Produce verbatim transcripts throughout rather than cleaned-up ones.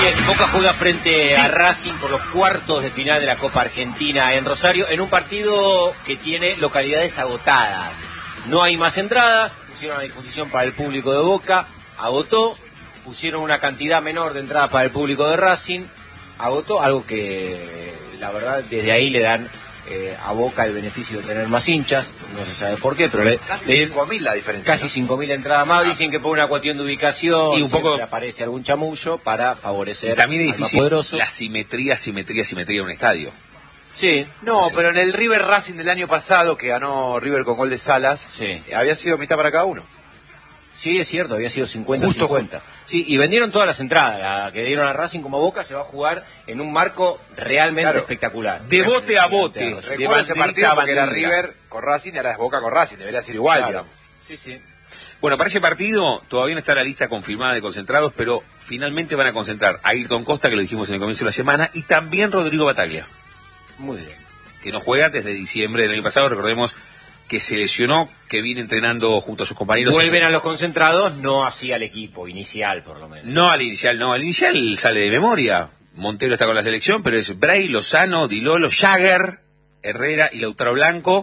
Boca juega frente sí. a Racing por los cuartos de final de la Copa Argentina en Rosario, en un partido que tiene localidades agotadas. No hay más entradas, pusieron a disposición para el público de Boca, agotó, pusieron una cantidad menor de entradas para el público de Racing, agotó, algo que la verdad desde ahí le dan eh, a Boca el beneficio de tener más hinchas, no se sabe por qué, pero le, casi cinco mil la diferencia. Casi ¿no? cinco mil entradas más, ah. Dicen que por una cuestión de ubicación y un poco le aparece algún chamullo para favorecer y también es al difícil más poderoso. La simetría, simetría, simetría de un estadio. Sí, no, sí. Pero en el River Racing del año pasado, que ganó River con gol de Salas, sí. había sido mitad para cada uno. Sí, es cierto, había sido cincuenta cincuenta. Sí, y vendieron todas las entradas, la que dieron a Racing como Boca se va a jugar en un marco realmente claro. espectacular. De bote a bote. Recuerda ese partido porque era River con Racing y ahora es Boca con Racing, debería ser igual, claro. digamos. Sí, sí. Bueno, para ese partido todavía no está la lista confirmada de concentrados, pero finalmente van a concentrar a Ayrton Costa, que lo dijimos en el comienzo de la semana, y también Rodrigo Bataglia. Muy bien. Que no juega desde diciembre del año pasado, recordemos que se lesionó, que viene entrenando junto a sus compañeros. Vuelven a los concentrados, no así al equipo inicial, por lo menos. No al inicial, no. Al inicial sale de memoria. Montero está con la selección, pero es Bray, Lozano, Dilolo, Jagger, Herrera y Lautaro Blanco,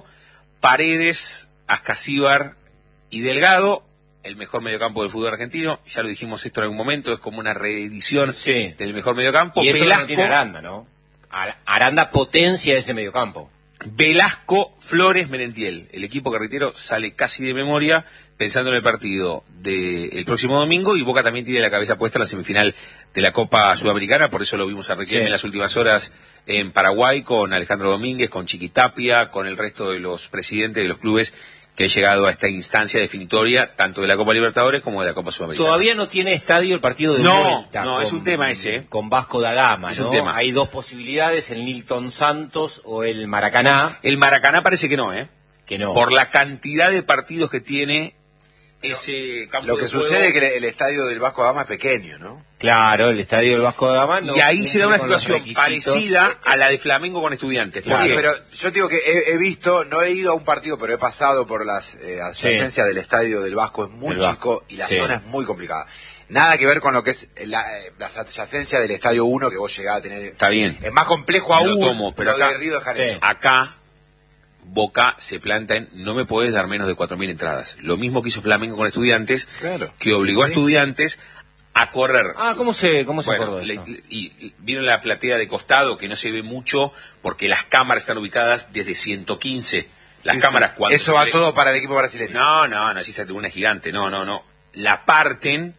Paredes, Ascasíbar y Delgado, el mejor mediocampo del fútbol argentino. Ya lo dijimos esto en algún momento, es como una reedición sí. del mejor mediocampo. Y eso Velasco, no tiene Aranda, ¿no? Aranda potencia ese mediocampo. Velasco, Flores, Merentiel. El equipo carretero sale casi de memoria pensando en el partido del próximo domingo, y Boca también tiene la cabeza puesta en la semifinal de la Copa Sudamericana, por eso lo vimos a Requiem sí. en las últimas horas en Paraguay, con Alejandro Domínguez, con Chiqui Tapia, con el resto de los presidentes de los clubes que han llegado a esta instancia definitoria, tanto de la Copa Libertadores como de la Copa Sudamericana. Todavía no tiene estadio el partido de no, vuelta. No, con, es un tema ese. ¿eh? Con Vasco da Gama, es ¿no? un tema. Hay dos posibilidades, el Nilton Santos o el Maracaná. El Maracaná parece que no, ¿eh? Que no. Por la cantidad de partidos que tiene ese campo Lo que de sucede juego. es que el estadio del Vasco da Gama es pequeño, ¿no? Claro, el estadio del Vasco da Gama no. Y ahí se da una situación parecida a la de Flamengo con Estudiantes. Claro. Sí, pero yo digo que he, he visto, no he ido a un partido, pero he pasado por las eh, adyacencias sí. del estadio del Vasco, es muy el chico Vasco. y la sí. zona es muy complicada. Nada que ver con lo que es la, eh, las adyacencias del estadio uno que vos llegás a tener. Está bien. Es más complejo aún. Lo tomo, pero acá, de Río de Janeiro. Sí. acá Boca se planta en no me podés dar menos de cuatro mil entradas. Lo mismo que hizo Flamengo con Estudiantes, claro. que obligó sí. a Estudiantes a correr. Ah, ¿cómo se, cómo se bueno, acordó le, eso? Y, y vino la platea de costado, que no se ve mucho, porque las cámaras están ubicadas desde ciento quince. Las sí, cámaras sí. cuando... Eso va le... todo para el equipo brasileño. No, no, no, si esa tribuna es gigante, no, no, no. La parten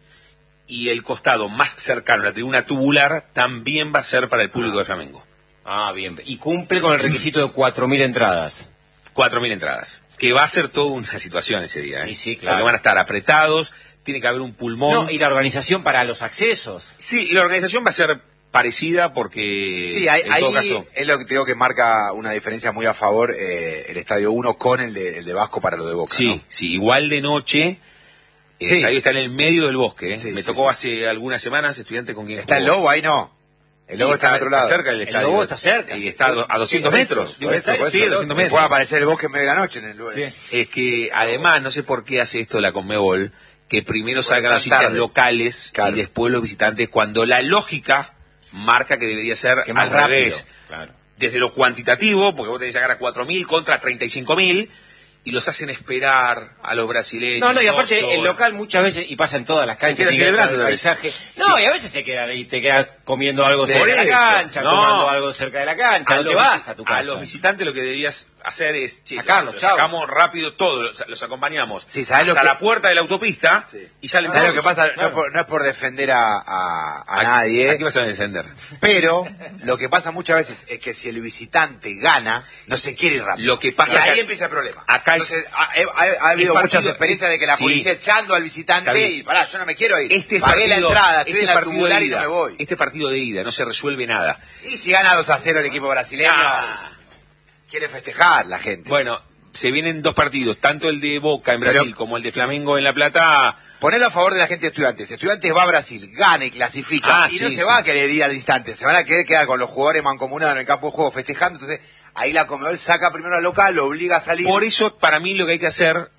y el costado más cercano, la tribuna tubular, también va a ser para el público ah. de Flamengo. Ah, bien. Y cumple con el requisito de cuatro mil entradas. cuatro mil entradas. Que va a ser toda una situación ese día, ¿eh? Y sí, claro. Porque van a estar apretados, tiene que haber un pulmón. No, y la organización para los accesos. Sí, y la organización va a ser parecida porque... Sí, hay, en ahí todo caso... es lo que te digo que marca una diferencia muy a favor eh, el Estadio uno con el de, el de Vasco para lo de Boca, Sí, ¿no? sí, igual de noche... El sí. estadio está en el medio del bosque, ¿eh? Sí, Me sí, tocó sí. hace algunas semanas, estudiante con quien ¿Está jugó. el Lobo ahí? No. El Lobo Y está, está al otro lado. Está cerca del estadio. El Lobo está cerca. Y está a doscientos sí, metros. Por eso, por eso, sí, a doscientos metros. Puede aparecer el bosque en medio de la noche en el lugar. Sí. Es que además, no sé por qué hace esto la Conmebol, que primero salgan los hinchas locales claro. y después los visitantes, cuando la lógica marca que debería ser que más al rápido. revés. Claro. Desde lo cuantitativo, porque vos tenés que sacar a cuatro mil contra treinta y cinco mil, y los hacen esperar a los brasileños. No, no, y aparte no el local muchas veces, y pasa en todas las canchas, queda celebrando el paisaje. No, sí. y a veces se queda ahí, te quedas comiendo algo sí, cerca de la cancha, no. tomando algo cerca de la cancha, a no los, te vas a tu casa. A los visitantes lo que deberías hacer es, che, sacarlos, los sacamos rápido todos, los, los acompañamos sí, ¿sabes hasta lo que... la puerta de la autopista sí. y salen ¿Sabes todos? lo que pasa? Claro. No, es por, no es por defender a, a, a aquí, nadie. Aquí vas a defender. Pero lo que pasa muchas veces es que si el visitante gana, no se quiere ir rápido. Lo que pasa y ahí acá, empieza el problema. Acá Entonces, ha, ha, ha habido partido, muchas experiencias de que la sí. policía echando al visitante y pará, yo no me quiero ir. Este Pagué partido, la entrada, estoy este en la partido tubular de y no ida, me voy. Este partido de ida no se resuelve nada. Y si gana dos a cero el equipo brasileño, ah. quiere festejar la gente. Bueno, se vienen dos partidos, tanto el de Boca en Brasil Pero, como el de Flamengo en La Plata. Ponelo a favor de la gente de Estudiantes. Estudiantes va a Brasil, gana y clasifica. Ah, y sí, no se sí. va a querer ir al instante. Se van a querer quedar con los jugadores mancomunados en el campo de juego festejando. Entonces, ahí la Conmebol saca primero al local, lo obliga a salir. Por eso, para mí, lo que hay que hacer,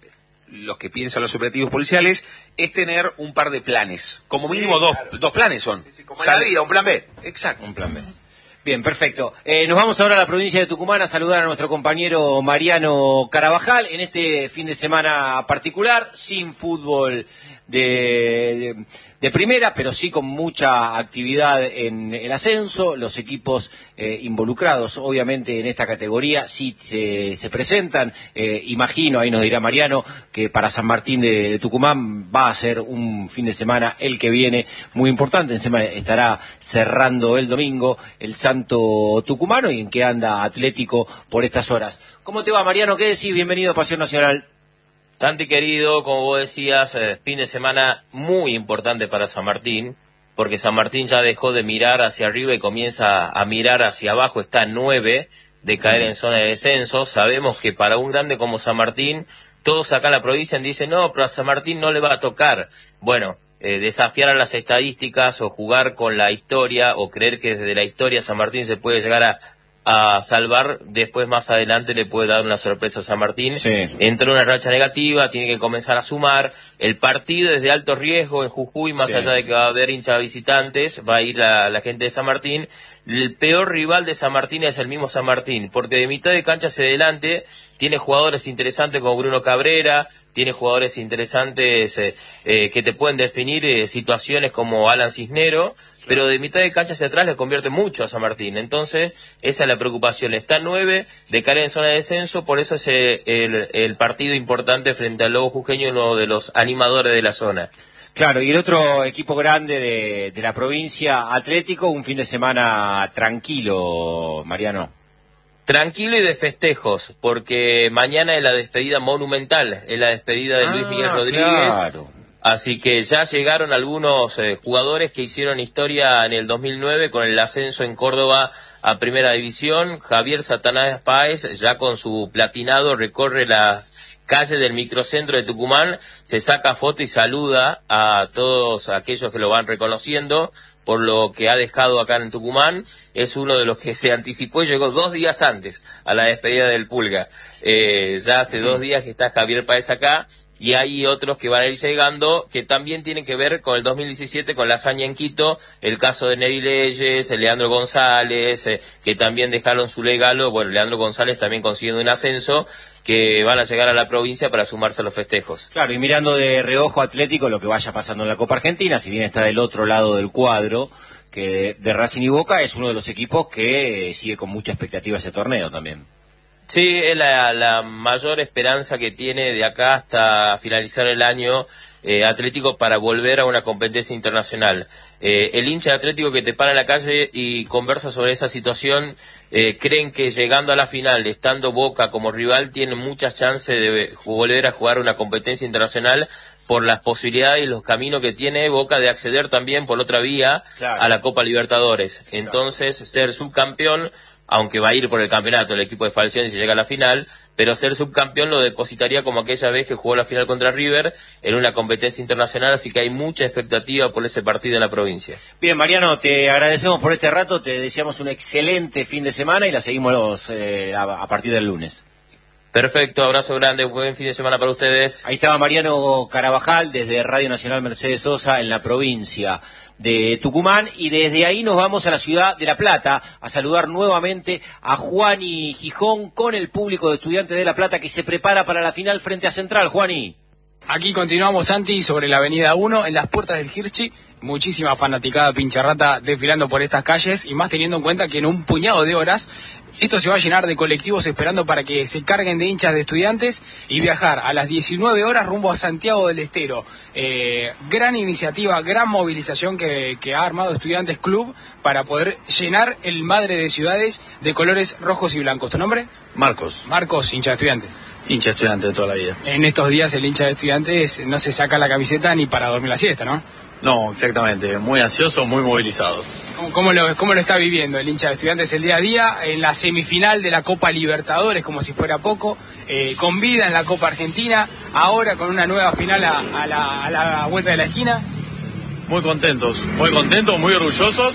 los que piensan los operativos policiales, es tener un par de planes. Como mínimo sí, dos, claro. dos planes son. Sí, sí, como en la vida, un plan B. Exacto. Un plan B. Bien, perfecto. Eh, nos vamos ahora a la provincia de Tucumán a saludar a nuestro compañero Mariano Carabajal en este fin de semana particular, sin fútbol de, de, de primera, pero sí con mucha actividad en el ascenso. Los equipos eh, involucrados, obviamente, en esta categoría sí se, se presentan. Eh, imagino, ahí nos dirá Mariano, que para San Martín de, de Tucumán va a ser un fin de semana el que viene muy importante. Encima estará cerrando el domingo el Santo Tucumano y en que anda Atlético por estas horas. ¿Cómo te va, Mariano? ¿Qué decís? Bienvenido a Pasión Nacional. Santi querido, como vos decías, eh, fin de semana muy importante para San Martín, porque San Martín ya dejó de mirar hacia arriba y comienza a mirar hacia abajo, está a nueve de caer en zona de descenso. Sabemos que para un grande como San Martín, todos acá en la provincia dicen, no, pero a San Martín no le va a tocar. Bueno, eh, desafiar a las estadísticas o jugar con la historia o creer que desde la historia San Martín se puede llegar a a salvar, después más adelante le puede dar una sorpresa a San Martín. Sí. Entró en una racha negativa, tiene que comenzar a sumar. El partido es de alto riesgo en Jujuy, más sí. allá de que va a haber hinchas visitantes, va a ir la, la gente de San Martín. El peor rival de San Martín es el mismo San Martín, porque de mitad de cancha hacia adelante tiene jugadores interesantes como Bruno Cabrera, tiene jugadores interesantes eh, eh, que te pueden definir eh, situaciones como Alan Cisnero, pero de mitad de cancha hacia atrás le convierte mucho a San Martín. Entonces, esa es la preocupación. Está nueve, de caer en zona de descenso, por eso es el, el partido importante frente al Lobo Jujeño, uno de los animadores de la zona. Claro, y el otro equipo grande de, de la provincia, Atlético, un fin de semana tranquilo, Mariano. Tranquilo y de festejos, porque mañana es la despedida monumental, es la despedida de Luis ah, Miguel Rodríguez. Claro. Así que ya llegaron algunos eh, jugadores que hicieron historia en el dos mil nueve con el ascenso en Córdoba a Primera División. Javier Satanás Páez, ya con su platinado, recorre las calles del microcentro de Tucumán, se saca foto y saluda a todos aquellos que lo van reconociendo por lo que ha dejado acá en Tucumán. Es uno de los que se anticipó y llegó dos días antes a la despedida del Pulga. Eh, ya hace dos días que está Javier Páez acá. Y hay otros que van a ir llegando que también tienen que ver con el dos mil diecisiete, con la hazaña en Quito, el caso de Neri Leyes, el Leandro González, eh, que también dejaron su legado. Bueno, Leandro González también consiguiendo un ascenso, que van a llegar a la provincia para sumarse a los festejos. Claro, y mirando de reojo Atlético lo que vaya pasando en la Copa Argentina, si bien está del otro lado del cuadro, que de, de Racing y Boca es uno de los equipos que eh, sigue con mucha expectativa ese torneo también. Sí, es la, la mayor esperanza que tiene de acá hasta finalizar el año eh, Atlético para volver a una competencia internacional. Eh, el hincha de Atlético que te para en la calle y conversa sobre esa situación, eh, creen que llegando a la final, estando Boca como rival, tiene muchas chances de volver a jugar una competencia internacional por las posibilidades y los caminos que tiene Boca de acceder también por otra vía claro. a la Copa Libertadores. Entonces, ser subcampeón, aunque va a ir por el campeonato el equipo de Falcioni si llega a la final, pero ser subcampeón lo depositaría como aquella vez que jugó la final contra River en una competencia internacional, así que hay mucha expectativa por ese partido en la provincia. Bien, Mariano, te agradecemos por este rato, te deseamos un excelente fin de semana y la seguimos eh, a, a partir del lunes. Perfecto, abrazo grande, buen fin de semana para ustedes. Ahí estaba Mariano Carabajal desde Radio Nacional Mercedes Sosa en la provincia de Tucumán, y desde ahí nos vamos a la ciudad de La Plata a saludar nuevamente a Juani Gijón con el público de Estudiantes de La Plata que se prepara para la final frente a Central. Juani. Aquí continuamos, Santi, sobre la avenida uno, en las puertas del Hirschi. Muchísima fanaticada pincharrata desfilando por estas calles, y más teniendo en cuenta que en un puñado de horas esto se va a llenar de colectivos esperando para que se carguen de hinchas de Estudiantes y viajar a las diecinueve horas rumbo a Santiago del Estero. Eh, gran iniciativa, gran movilización que, que ha armado Estudiantes Club para poder llenar el Madre de Ciudades de colores rojos y blancos. ¿Tu nombre? Marcos. Marcos, hincha de Estudiantes. Hincha de Estudiantes de toda la vida. En estos días el hincha de Estudiantes no se saca la camiseta ni para dormir la siesta, ¿no? No, exactamente, muy ansiosos, muy movilizados. ¿Cómo, cómo, lo, ¿Cómo lo está viviendo el hincha de Estudiantes el día a día en la semifinal de la Copa Libertadores, como si fuera poco, eh, con vida en la Copa Argentina, ahora con una nueva final a, a, la, a la vuelta de la esquina? Muy contentos, muy contentos, muy orgullosos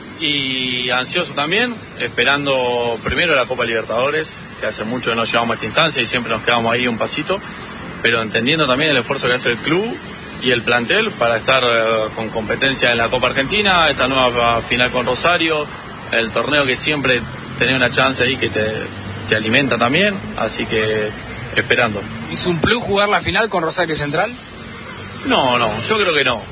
y ansiosos también, esperando primero la Copa Libertadores, que hace mucho que no llegamos a esta instancia y siempre nos quedamos ahí un pasito. pero entendiendo también el esfuerzo que hace el club y el plantel para estar eh, con competencia en la Copa Argentina, esta nueva final con Rosario, el torneo que siempre tenés una chance ahí que te, te alimenta también, así que esperando. ¿Es un plus jugar la final con Rosario Central? No, no, yo creo que no.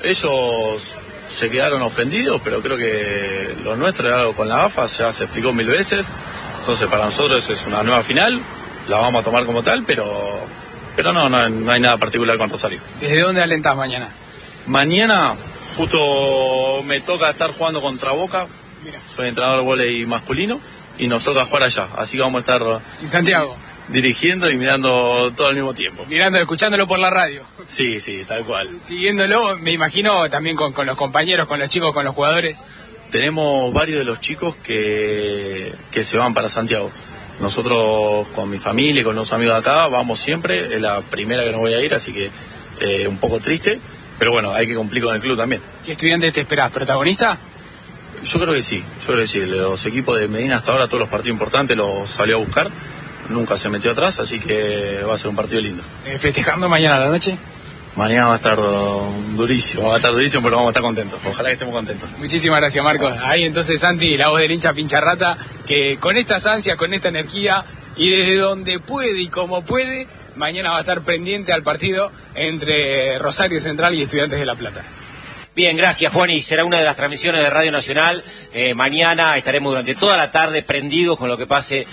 Ellos se quedaron ofendidos, pero creo que lo nuestro era algo con la A F A, ya se explicó mil veces, entonces para nosotros es una nueva final, la vamos a tomar como tal, pero pero no, no, no hay nada particular con Rosario. ¿Desde dónde alentás mañana? Mañana justo me toca estar jugando contra Boca. Mira. Soy entrenador de vóley masculino y nos toca jugar allá, así que vamos a estar en Santiago dirigiendo y mirando todo al mismo tiempo. Mirando, escuchándolo por la radio. Sí, sí, tal cual. Siguiéndolo, me imagino también con, con los compañeros, con los chicos, con los jugadores. Tenemos varios de los chicos que, que se van para Santiago. Nosotros con mi familia y con los amigos de acá vamos siempre, es la primera que no voy a ir, así que eh, un poco triste, pero bueno, hay que cumplir con el club también. ¿Qué estudiante te esperás? ¿Protagonista? Yo creo que sí, yo creo que sí. Los equipos de Medina hasta ahora, todos los partidos importantes los salió a buscar, nunca se metió atrás, así que va a ser un partido lindo. ¿Festejando mañana a la noche? Mañana va a estar durísimo, va a estar durísimo, pero vamos a estar contentos. Ojalá que estemos contentos. Muchísimas gracias, Marcos. Ahí entonces, Santi, la voz del hincha Pincharrata, que con estas ansias, con esta energía y desde donde puede y como puede, mañana va a estar pendiente al partido entre Rosario Central y Estudiantes de La Plata. Bien, gracias, Juani. Será una de las transmisiones de Radio Nacional. Eh, mañana estaremos durante toda la tarde prendidos con lo que pase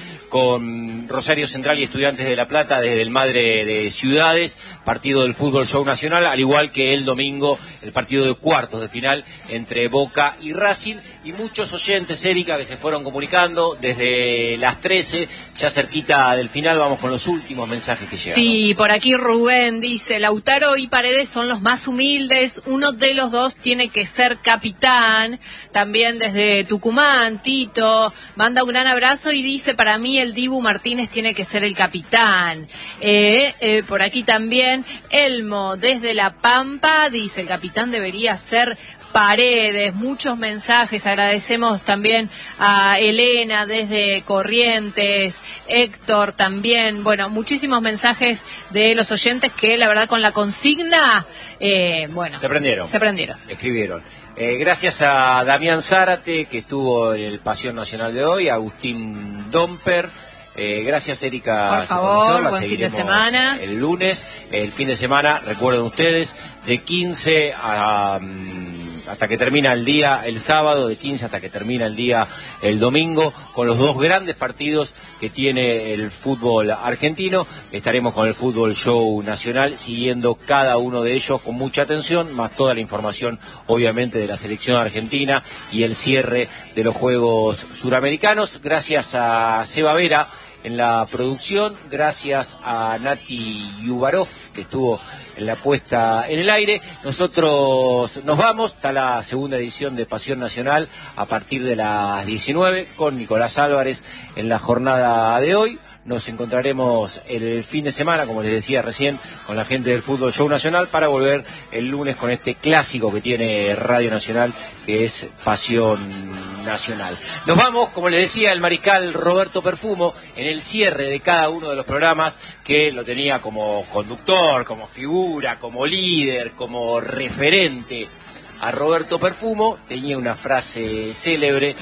con Rosario Central y Estudiantes de La Plata desde el Madre de Ciudades, partido del Fútbol Show Nacional, al igual que el domingo el partido de cuartos de final entre Boca y Racing, y muchos oyentes, Erika, que se fueron comunicando desde las trece, ya cerquita del final. Vamos con los últimos mensajes que llegaron. Sí, por aquí Rubén dice: Lautaro y Paredes son los más humildes, uno de los dos tiene que ser capitán. También desde Tucumán, Tito manda un gran abrazo y dice: para mí el Dibu Martínez tiene que ser el capitán. Eh, eh, por aquí también Elmo desde La Pampa dice: el capitán debería ser Paredes. Muchos mensajes, agradecemos también a Elena desde Corrientes, Héctor también, bueno, muchísimos mensajes de los oyentes que la verdad con la consigna, eh, bueno, se prendieron, se prendieron, escribieron. Eh, gracias a Damián Zárate, que estuvo en el Pasión Nacional de hoy, a Agustín Domper. Eh, gracias, Erika. Por favor, buen fin de semana. El lunes, el fin de semana, recuerden ustedes, de quince a... Um, hasta que termina el día el sábado, de quince hasta que termina el día el domingo, con los dos grandes partidos que tiene el fútbol argentino. Estaremos con el Fútbol Show Nacional, siguiendo cada uno de ellos con mucha atención, más toda la información, obviamente, de la selección argentina y el cierre de los Juegos Suramericanos. Gracias a Seba Vera en la producción, gracias a Nati Yubarov, que estuvo en la puesta en el aire. Nosotros nos vamos, está la segunda edición de Pasión Nacional a partir de las diecinueve con Nicolás Álvarez en la jornada de hoy. Nos encontraremos el fin de semana, como les decía recién, con la gente del Fútbol Show Nacional, para volver el lunes con este clásico que tiene Radio Nacional, que es Pasión Nacional. Nos vamos, como les decía el mariscal Roberto Perfumo, en el cierre de cada uno de los programas, que lo tenía como conductor, como figura, como líder, como referente. A Roberto Perfumo tenía una frase célebre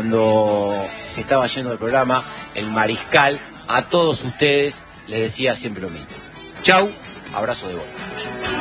cuando se estaba yendo del programa. El mariscal a todos ustedes les decía siempre lo mismo: chau, abrazo de gol.